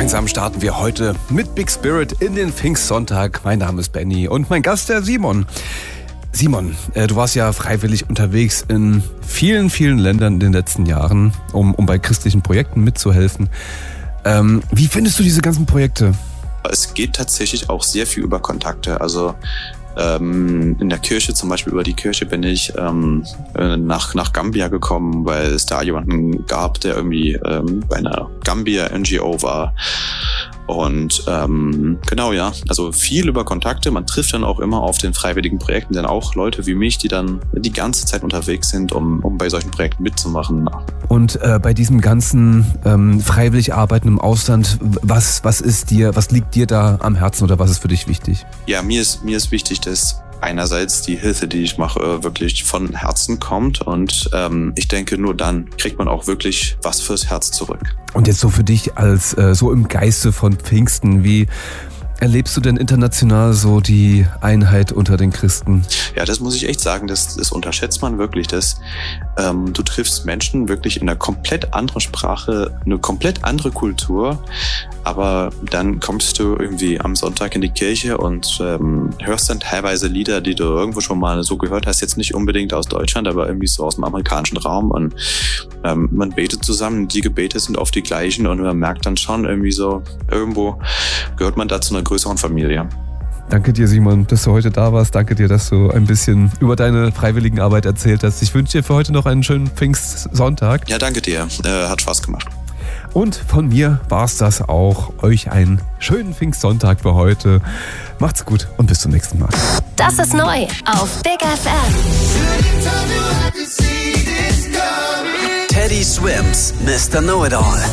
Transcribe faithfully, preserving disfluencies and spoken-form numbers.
Gemeinsam starten wir heute mit Big Spirit in den Pfingstsonntag. Mein Name ist Benny und mein Gast der Simon. Simon, äh, du warst ja freiwillig unterwegs in vielen, vielen Ländern in den letzten Jahren, um, um bei christlichen Projekten mitzuhelfen. Ähm, wie findest du diese ganzen Projekte? Es geht tatsächlich auch sehr viel über Kontakte. Also ähm, in der Kirche, zum Beispiel über die Kirche, bin ich ähm, nach, nach Gambia gekommen, weil es da jemanden gab, der irgendwie ähm, bei einer Gambia-N G O war. Und ähm, genau, ja, also viel über Kontakte. Man trifft dann auch immer auf den freiwilligen Projekten dann auch Leute wie mich, die dann die ganze Zeit unterwegs sind, um, um bei solchen Projekten mitzumachen. Und äh, bei diesem ganzen ähm, freiwillig Arbeiten im Ausland, was, was ist dir, was liegt dir da am Herzen oder was ist für dich wichtig? Ja, mir ist, mir ist wichtig, dass einerseits die Hilfe, die ich mache, wirklich von Herzen kommt und ähm, ich denke, nur dann kriegt man auch wirklich was fürs Herz zurück. Und jetzt so für dich als äh, so im Geiste von Pfingsten, wie erlebst du denn international so die Einheit unter den Christen? Ja, das muss ich echt sagen, das, das unterschätzt man wirklich, dass ähm, du triffst Menschen wirklich in einer komplett anderen Sprache, eine komplett andere Kultur, aber dann kommst du irgendwie am Sonntag in die Kirche und ähm, hörst dann teilweise Lieder, die du irgendwo schon mal so gehört hast, jetzt nicht unbedingt aus Deutschland, aber irgendwie so aus dem amerikanischen Raum und ähm, man betet zusammen, die Gebete sind oft die gleichen und man merkt dann schon irgendwie so, irgendwo gehört man da zu einer größeren Familie. Danke dir, Simon, dass du heute da warst. Danke dir, dass du ein bisschen über deine freiwilligen Arbeit erzählt hast. Ich wünsche dir für heute noch einen schönen Pfingstsonntag. Ja, danke dir. Äh, hat Spaß gemacht. Und von mir war's das auch. Euch einen schönen Pfingstsonntag für heute. Macht's gut und bis zum nächsten Mal. Das ist neu auf Big F M. Teddy Swims, Mister Know-It-All.